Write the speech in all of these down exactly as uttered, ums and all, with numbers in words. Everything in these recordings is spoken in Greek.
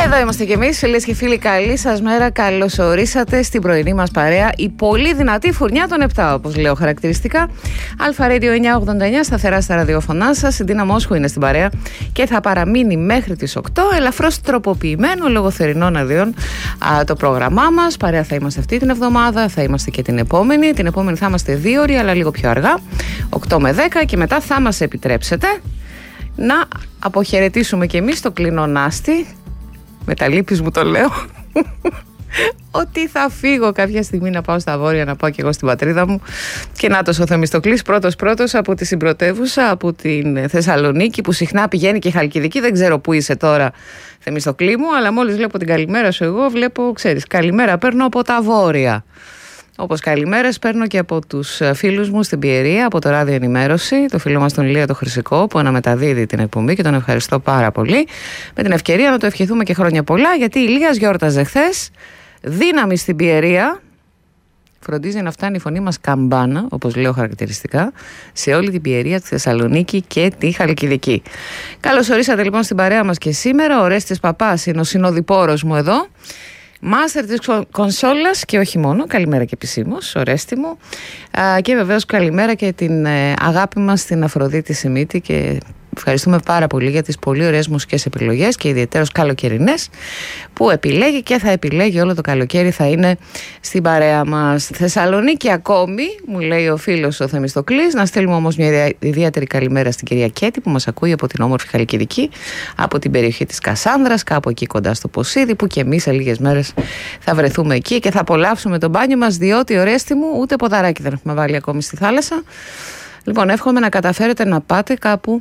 Εδώ είμαστε κι εμείς, φίλες και φίλοι. Καλή σας μέρα. Καλώς ορίσατε στην πρωινή μας παρέα. Η πολύ δυνατή φουρνιά των επτά, όπως λέω χαρακτηριστικά. Αλφα Radio εννιακόσια ογδόντα εννιά, σταθερά στα ραδιοφωνά σας. Η Ντίνα Μόσχου είναι στην παρέα και θα παραμείνει μέχρι τις οκτώ. Ελαφρώς τροποποιημένο λόγω θερινών αδειών α, το πρόγραμμά μας. Παρέα θα είμαστε αυτή την εβδομάδα, θα είμαστε και την επόμενη. Την επόμενη θα είμαστε δύο ώρες, αλλά λίγο πιο αργά, οκτώ με δέκα, και μετά θα μας επιτρέψετε να αποχαιρετήσουμε κι εμείς το κλεινονάστη. Με τα λύπης μου το λέω ότι θα φύγω κάποια στιγμή να πάω στα βόρεια, να πάω κι εγώ στην πατρίδα μου. Και νάτος ο Θεμιστοκλής πρώτος πρώτος από τη συμπρωτεύουσα, από την Θεσσαλονίκη, που συχνά πηγαίνει και Χαλκιδική. Δεν ξέρω που είσαι τώρα, Θεμιστοκλή μου, αλλά μόλις βλέπω την καλημέρα σου εγώ, βλέπω, ξέρεις, καλημέρα παίρνω από τα βόρεια. Όπως καλημέρες παίρνω και από τους φίλους μου στην Πιερία, από το Ράδιο Ενημέρωση, το φίλο μας τον Ηλία το Χρυσικό, που αναμεταδίδει την εκπομπή και τον ευχαριστώ πάρα πολύ. Με την ευκαιρία να το ευχηθούμε και χρόνια πολλά, γιατί η Ηλίας γιόρταζε χθες. Δύναμη στην Πιερία. Φροντίζει να φτάνει η φωνή μας καμπάνα, όπως λέω χαρακτηριστικά, σε όλη την Πιερία, τη Θεσσαλονίκη και τη Χαλκιδική. Καλώς ορίσατε λοιπόν στην παρέα μας και σήμερα. Ο Ρέστης Παπάς είναι ο συνοδοιπόρος μου εδώ. Μάστερ της κονσόλας και όχι μόνο. Καλημέρα και επισήμως, Ορέστη μου. Α, και βεβαίως καλημέρα και την ε, αγάπη μας στην Αφροδίτη Σιμίτη, και ευχαριστούμε πάρα πολύ για τις πολύ ωραίες μουσικές επιλογές και ιδιαίτερως καλοκαιρινές που επιλέγει και θα επιλέγει όλο το καλοκαίρι, θα είναι στην παρέα μας. Θεσσαλονίκη ακόμη, μου λέει ο φίλος ο Θεμιστοκλής. Να στείλουμε όμως μια ιδιαίτερη καλημέρα στην κυρία Κέτη, που μας ακούει από την όμορφη Χαλκιδική, από την περιοχή της Κασάνδρας, κάπου εκεί κοντά στο Ποσίδι, που και εμείς σε λίγες μέρες θα βρεθούμε εκεί και θα απολαύσουμε το μπάνιο μας, διότι, Ορέστη μου, ούτε ποδαράκι δεν έχουμε βάλει ακόμη στη θάλασσα. Λοιπόν, εύχομαι να καταφέρετε να πάτε κάπου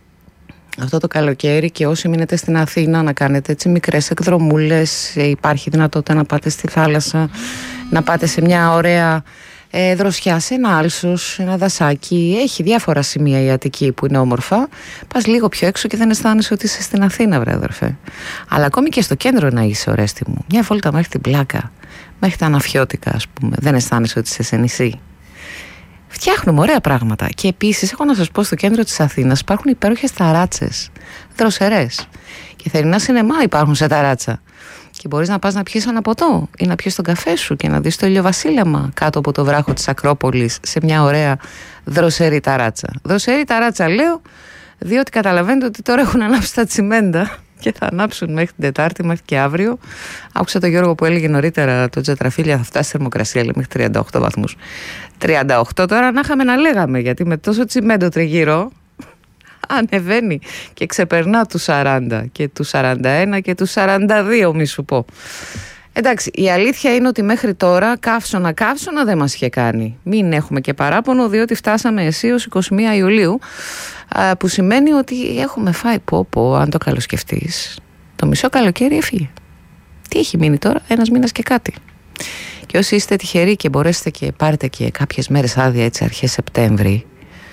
αυτό το καλοκαίρι, και όσοι μείνετε στην Αθήνα να κάνετε έτσι μικρές εκδρομούλες. Υπάρχει δυνατότητα να πάτε στη θάλασσα, να πάτε σε μια ωραία ε, δροσιά, σε ένα άλσος, ένα δασάκι. Έχει διάφορα σημεία η Αττική που είναι όμορφα. Πας λίγο πιο έξω και δεν αισθάνεσαι ότι είσαι στην Αθήνα, βρε αδερφέ. Αλλά ακόμη και στο κέντρο να είσαι, Ορέστη μου. Μια βόλτα μέχρι την Πλάκα, μέχρι τα Αναφιώτικα, ας πούμε. Δεν αισθάνεσαι ότι είσαι σε νησί. Φτιάχνουμε ωραία πράγματα. Και επίσης, έχω να σας πω, στο κέντρο της Αθήνας υπάρχουν υπέροχες ταράτσες, δροσερές. Και θερινά σινεμά υπάρχουν σε ταράτσα. Και μπορείς να πας να πιεις ένα ποτό ή να πιεις τον καφέ σου και να δεις το ηλιοβασίλεμα κάτω από το βράχο της Ακρόπολης, σε μια ωραία δροσερή ταράτσα. Δροσερή ταράτσα λέω, διότι καταλαβαίνετε ότι τώρα έχουν ανάψει τα τσιμέντα και θα ανάψουν μέχρι την Τετάρτη, μέχρι και αύριο. Άκουσα τον Γιώργο που έλεγε νωρίτερα, το Τζατραφίλια θα φτάσει θερμοκρασία, λέει, μέχρι τριάντα οκτώ βαθμούς. τριάντα οκτώ τώρα να είχαμε να λέγαμε, γιατί με τόσο τσιμέντο τριγύρω ανεβαίνει και ξεπερνά τους σαράντα και τους σαράντα ένα και τους σαράντα δύο, μη σου πω. Εντάξει, η αλήθεια είναι ότι μέχρι τώρα καύσωνα καύσωνα δεν μας είχε κάνει. Μην έχουμε και παράπονο, διότι φτάσαμε αισίως εικοστή πρώτη Ιουλίου, που σημαίνει ότι έχουμε φάει, πω πω, αν το καλοσκεφτείς, το μισό καλοκαίρι έφυγε. Τι έχει μείνει τώρα, ένας μήνας και κάτι. Και όσοι είστε τυχεροί και μπορέσετε και πάρετε και κάποιες μέρες άδεια, έτσι αρχές Σεπτέμβρη,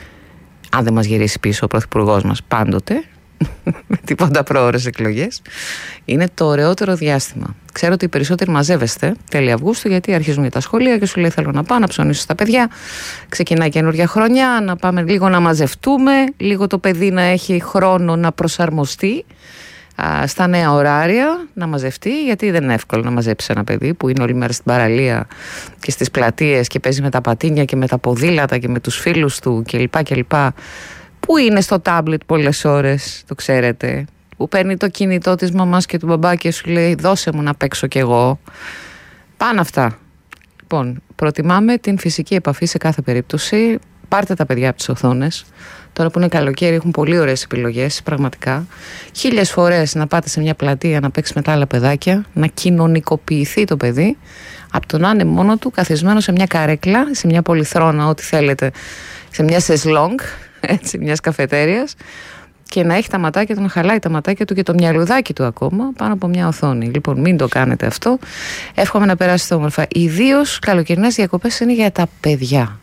αν δεν μας γυρίσει πίσω ο πρωθυπουργός μας πάντοτε, με τίποτα προώρες εκλογές, είναι το ωραιότερο διάστημα. Ξέρω ότι οι περισσότεροι μαζεύεστε τέλη Αυγούστου, γιατί αρχίζουν για τα σχολεία και σου λέει θέλω να πάω να ψωνίσω στα παιδιά, ξεκινάει καινούργια χρονιά, να πάμε λίγο να μαζευτούμε, λίγο το παιδί να έχει χρόνο να προσαρμοστεί α, στα νέα ωράρια, να μαζευτεί, γιατί δεν είναι εύκολο να μαζέψει ένα παιδί που είναι όλη μέρα στην παραλία και στις πλατείες και παίζει με τα πατίνια και με τα ποδήλατα και με τους φίλους του κλπ. κλπ. Που είναι στο τάμπλετ πολλές ώρες, το ξέρετε, που παίρνει το κινητό της μαμάς και του μπαμπά και σου λέει δώσε μου να παίξω κι εγώ. Πάνε αυτά. Λοιπόν, προτιμάμε την φυσική επαφή σε κάθε περίπτωση. Πάρτε τα παιδιά από τις οθόνες. Τώρα που είναι καλοκαίρι έχουν πολύ ωραίες επιλογές, πραγματικά. Χίλιες φορές να πάτε σε μια πλατεία να παίξει με τα άλλα παιδάκια, να κοινωνικοποιηθεί το παιδί, από το να είναι μόνο του καθισμένο σε μια καρέκλα, σε μια πολυθρόνα, ό,τι θέλετε, σε μια σεσλόγκ, έτσι, μιας καφετέριας, και να έχει τα ματάκια του, να χαλάει τα ματάκια του και το μυαλουδάκι του ακόμα πάνω από μια οθόνη. Λοιπόν, μην το κάνετε αυτό. Εύχομαι να περάσετε όμορφα. Ιδίως καλοκαιρινές διακοπές είναι για τα παιδιά,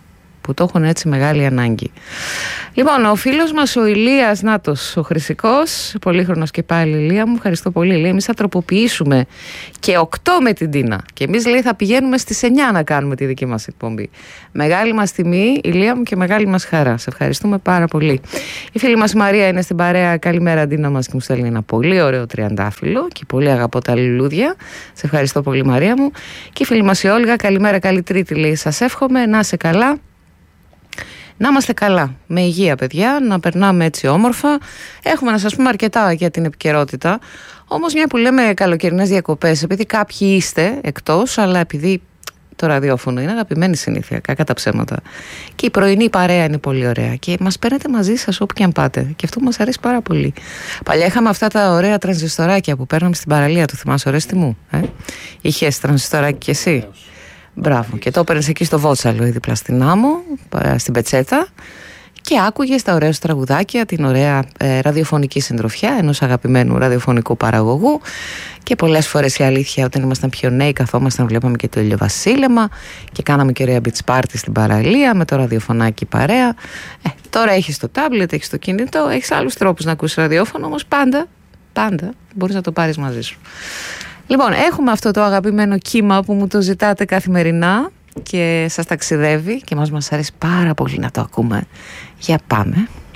που το έχουν έτσι μεγάλη ανάγκη. Λοιπόν, ο φίλος μας ο Ηλίας Νάτος, ο Χρυσικός, πολύχρονος και πάλι, Ηλία μου, ευχαριστώ πολύ. Λέει, εμείς θα τροποποιήσουμε και οκτώ με την Τίνα. Και εμείς, λέει, θα πηγαίνουμε στις εννιά να κάνουμε τη δική μας εκπομπή. Μεγάλη μας τιμή, Ηλία μου, και μεγάλη μας χαρά. Σε ευχαριστούμε πάρα πολύ. Η φίλη μας Μαρία είναι στην παρέα. Καλημέρα, Τίνα μας, και μου στέλνει ένα πολύ ωραίο τριαντάφυλλο και πολύ αγαπώ τα λουλούδια. Σε ευχαριστώ πολύ, Μαρία μου. Και η φίλη μας η Όλγα, καλημέρα, καλή Τρίτη, λέει. Σας εύχομαι να είσαι καλά. Να είμαστε καλά, με υγεία, παιδιά, να περνάμε έτσι όμορφα. Έχουμε να σας πούμε αρκετά για την επικαιρότητα. Όμως, μια που λέμε καλοκαιρινές διακοπές, επειδή κάποιοι είστε εκτός, αλλά επειδή το ραδιόφωνο είναι αγαπημένη συνήθεια, κακά τα ψέματα. Και η πρωινή παρέα είναι πολύ ωραία και μας παίρνετε μαζί σας όπου και αν πάτε. Και αυτό μας αρέσει πάρα πολύ. Παλιά είχαμε αυτά τα ωραία τρανζιστοράκια που παίρναμε στην παραλία, το θυμάσαι, Ορέστη μου. Ε? Είχες τρανζιστοράκι κι εσύ? Μπράβο. Και το έπαιρνες εκεί στο Βότσαλο, ή δίπλα στην άμμο, στην Πετσέτα, και άκουγες τα ωραία τραγουδάκια, την ωραία ε, ραδιοφωνική συντροφιά ενός αγαπημένου ραδιοφωνικού παραγωγού. Και πολλές φορές η αλήθεια, όταν ήμασταν πιο νέοι, καθόμασταν, βλέπαμε και το ηλιοβασίλεμα και κάναμε και ωραία beach party στην παραλία με το ραδιοφωνάκι παρέα. Ε, τώρα έχεις το τάμπλετ, έχεις το κινητό, έχεις άλλους τρόπους να ακούσεις ραδιόφωνο, όμως πάντα, πάντα μπορείς να το πάρεις μαζί σου. Λοιπόν, έχουμε αυτό το αγαπημένο κύμα που μου το ζητάτε καθημερινά και σας ταξιδεύει και μας μας αρέσει πάρα πολύ να το ακούμε. Για πάμε.